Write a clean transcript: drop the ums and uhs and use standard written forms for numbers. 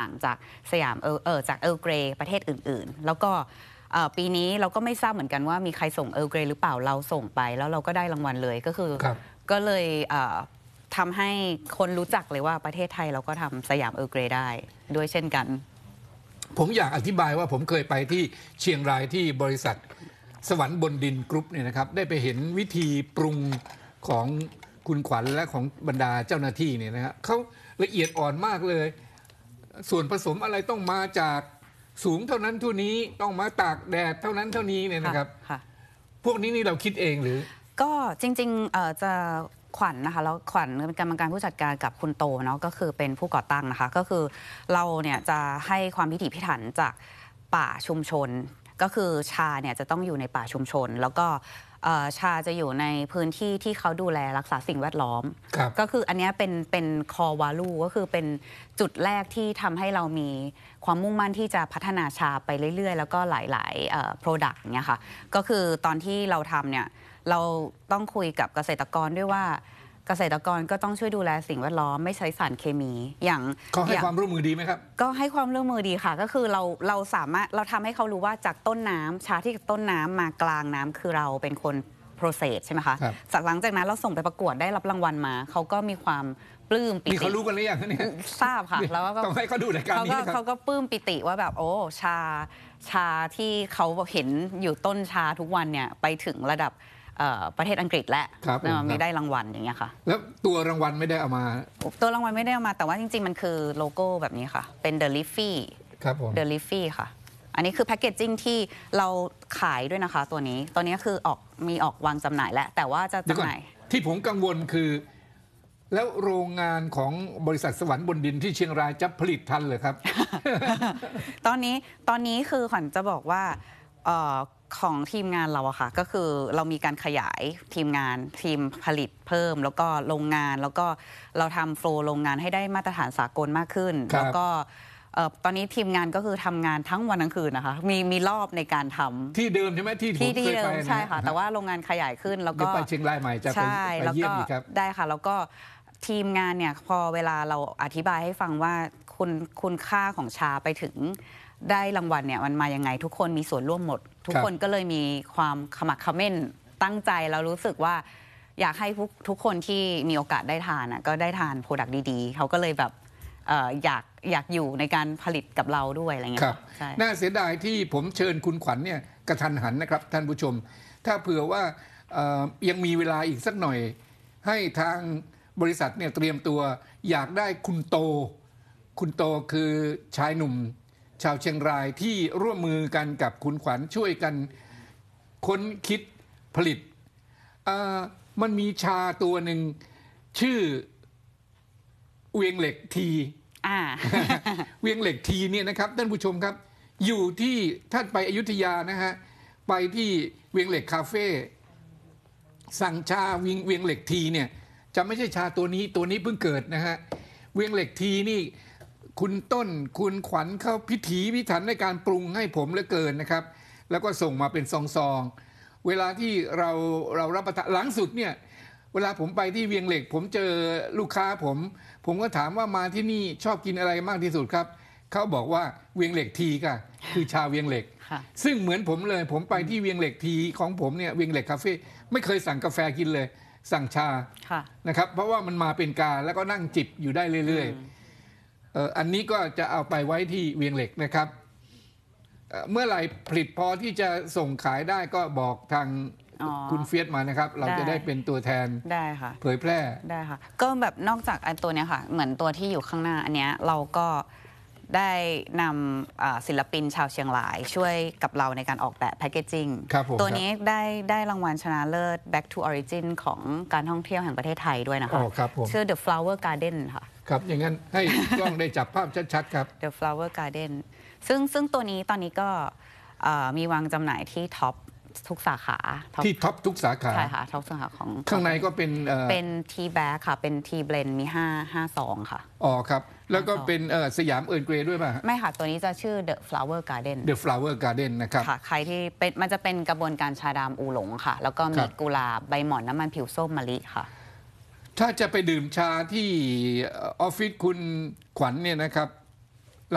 งจากสยามจากเออร์เกรย์ประเทศอื่นๆแล้วก็ปีนี้เราก็ไม่ทราบเหมือนกันว่ามีใครส่งเออร์เกรย์หรือเปล่าเราส่งไปแล้วเราก็ได้รางวัลเลยก็คือก็เลยทำให้คนรู้จักเลยว่าประเทศไทยเราก็ทำสยามเออร์เกรย์ได้ด้วยเช่นกันผมอยากอธิบายว่าผมเคยไปที่เชียงรายที่บริษัทสวรรค์บนดินกรุ๊ปเนี่ยนะครับได้ไปเห็นวิธีปรุงของคุณขวัญและของบรรดาเจ้าหน้าที่เนี่ยนะครับเขาละเอียดอ่อนมากเลยส่วนผสมอะไรต้องมาจากสูงเท่านั้นเท่านี้ต้องมาตากแดดเท่านั้นเท่านี้เนี่ยนะครับพวกนี้นี่เราคิดเองหรือก็จริงๆจะขวัญนะคะแล้วขวัญเป็นกรรมการผู้จัดการกับคุณโตเนาะก็คือเป็นผู้ก่อตั้งนะคะก็คือเราเนี่ยจะให้ความพิถีพิถันจากป่าชุมชนก็คือชาเนี่ยจะต้องอยู่ในป่าชุมชนแล้วก็ชาจะอยู่ในพื้นที่ที่เขาดูแลรักษาสิ่งแวดล้อมก็คืออันนี้เป็นคอวาลูก็คือเป็นจุดแรกที่ทำให้เรามีความมุ่งมั่นที่จะพัฒนาชาไปเรื่อยๆแล้วก็หลายๆproduct อย่างเงี้ยค่ะก็คือตอนที่เราทำเนี่ยเราต้องคุยกับเกษตรกรด้วยว่าเกษตรกรก็ต้องช่วยดูแลสิ่งแวดล้อมไม่ใช้สารเคมีอย่างเขาให้ความร่วมมือดีไหมครับก็ให้ความร่วมมือดีค่ะก็คือเราสามารถเราทำให้เขารู้ว่าจากต้นน้ำชาที่ต้นน้ำมากลางน้ำคือเราเป็นคนโปรเซสใช่ไหมคะหลังจากนั้นเราส่งไปประกวดได้รับรางวัลมาเขาก็มีความปลื้มปิติเขารู้กันหรือยังเนี่ยทราบค่ะแล้วก็ต้องให้เขาดูรายการนี้เขาก็ปลื้มปิติว่าแบบโอ้ชาที่เขาเห็นอยู่ต้นชาทุกวันเนี่ยไปถึงระดับประเทศอังกฤษและไม่ได้รางวัลอย่างเงี้ยค่ะแล้วตัวรางวัลไม่ได้เอามาตัวรางวัลไม่ได้เอามาแต่ว่าจริงๆมันคือโลโก้แบบนี้ค่ะเป็น The Leafy ครับผม The Leafy ค่ะอันนี้คือแพคเกจจิ้งที่เราขายด้วยนะคะตัวนี้คือมีออกวางจำหน่ายแล้วแต่ว่าจะจำหน่ายที่ผมกังวลคือแล้วโรงงานของบริษัทสวรรค์บนดินที่เชียงรายจะผลิตทันเหรอครับตอนนี้คือขวัญจะบอกว่าของทีมงานเราอะค่ะก็คือเรามีการขยายทีมผลิตเพิ่มแล้วก็โรงงานแล้วก็เราทำโฟล์โรงงานให้ได้มาตรฐานสากลมากขึ้นแล้วก็ตอนนี้ทีมงานก็คือทำงานทั้งวันทั้งคืนนะคะมีรอบในการทำที่เดิมใช่ไหมที่ผมเคยไปใช่ค่ะแต่ว่าโรงงานขยายขึ้นแล้วก็ไปเชียงรายใหม่จะไปเยี่ยมอีกครับได้ค่ะแล้วก็ทีมงานเนี่ยพอเวลาเราอธิบายให้ฟังว่าคุณค่าของชาไปถึงได้รางวัลเนี่ยมันมายังไงทุกคนมีส่วนร่วมหมดทุกคนก็เลยมีความขมักเขม้นตั้งใจแล้วรู้สึกว่าอยากให้ทุกคนที่มีโอกาสได้ทานก็ได้ทานโปรดักต์ดีๆเขาก็เลยแบบอยากอยู่ในการผลิตกับเราด้วยอะไรเงี้ยครับน่าเสียดายที่ผมเชิญคุณขวัญเนี่ยกระทันหันนะครับท่านผู้ชมถ้าเผื่อว่ายังมีเวลาอีกสักหน่อยให้ทางบริษัทเนี่ยเตรียมตัวอยากได้คุณโตคือชายหนุ่มชาวเชียงรายที่ร่วมมือกันกับคุณขวัญช่วยกันค้นคิดผลิตมันมีชาตัวหนึ่งชื่อเวียงเหล็กทีเวียงเหล็กทีเนี่ยนะครับท่านผู้ชมครับอยู่ที่ท่านไปอยุธยานะฮะไปที่เวียงเหล็กคาเฟ่สั่งชาเวียงเหล็กทีเนี่ยจะไม่ใช่ชาตัวนี้เพิ่งเกิดนะฮะเวียงเหล็กทีนี่คุณต้นคุณขวัญเข้าพิถีพิถันในการปรุงให้ผมเหลือเกินนะครับแล้วก็ส่งมาเป็นซองๆเวลาที่เรารับประทานหลังสุดเนี่ยเวลาผมไปที่เวียงเหล็กผมเจอลูกค้าผมก็ถามว่ามาที่นี่ชอบกินอะไรมากที่สุดครับเขาบอกว่าเวียงเหล็กทีค่ะคือชาเวียงเหล็กซึ่งเหมือนผมเลยผมไปที่เวียงเหล็กทีของผมเนี่ยเวียงเหล็กคาเฟ่ไม่เคยสั่งกาแฟกินเลยสั่งชานะครับเพราะว่ามันมาเป็นกาแล้วก็นั่งจิบอยู่ได้เรื่อยๆอันนี้ก็จะเอาไปไว้ที่เวียงเหล็กนะครับเมื่อไหร่ผลิตพอที่จะส่งขายได้ก็บอกทางคุณเฟียสมานะครับเราจะได้เป็นตัวแทนได้ค่ะเผยแพร่ได้ค่ะก็แบบนอกจากอันตัวนี้ค่ะเหมือนตัวที่อยู่ข้างหน้าอันเนี้ยเราก็ได้นำศิลปินชาวเชียงรายช่วยกับเราในการออกแบบแพคเกจจิ้งตัวนี้ได้รางวัลชนะเลิศ Back to Origin ของการท่องเที่ยวแห่งประเทศไทยด้วยนะคะชื่อ The Flower Garden ค่ะครับอย่างนั้นให้กล้องได้จับภาพชัดๆครับ The Flower Garden ซึ่งตัวนี้ตอนนี้ก็มีวางจำหน่ายที่ท็อปทุกสาขาที่ท็อปทุกสาขาใช่ค่ะท็อปสาขาของข้างในก็เป็นทีแบ็กค่ะเป็นทีเบลนมี5ซองค่ะอ๋อครับแล้วก็เป็นสยามเอิร์นเกรย์ด้วยป่ะไม่ค่ะตัวนี้จะชื่อ The Flower Garden The Flower Garden นะครับค่ะใครที่เป็นมันจะเป็นกระบวนการชาดำอูหลงค่ะแล้วก็มีกุหลาบใบหม่อนน้ำมันผิวส้มมะลิค่ะถ้าจะไปดื่มชาที่ออฟฟิศคุณขวัญเนี่ยนะครับ